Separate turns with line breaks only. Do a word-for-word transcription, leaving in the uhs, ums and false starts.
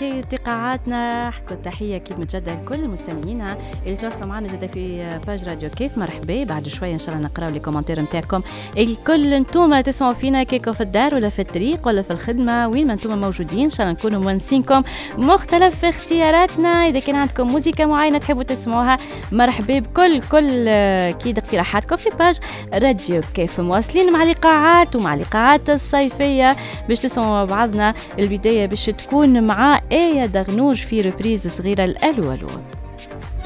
انقطاعاتنا. حكوا تحية كيف متجدد لكل مستمعينا اللي تواصلوا معنا زاد في باج راديو كيف. مرحبا، بعد شوية إن شاء الله نقرأ لي كومنتير متاعكم. الكل انتوما تسمعوا فينا كيكو في الدار ولا في الطريق ولا في الخدمة، وين ما انتوما موجودين إن شاء الله نكونوا موانسينكم مختلف اختياراتنا. إذا كان عندكم موسيقى معينة تحبوا تسمعوها مرحبا بكل كل كيد اقتراحاتكم في باج راديو كيف. مواصلين مع لقاعات ومع لقاعات الصيفية باش تسمعوا مع بعضنا. البداية باش تكون مع آية دغنوج في ريبريز صغيرة الألو ألو.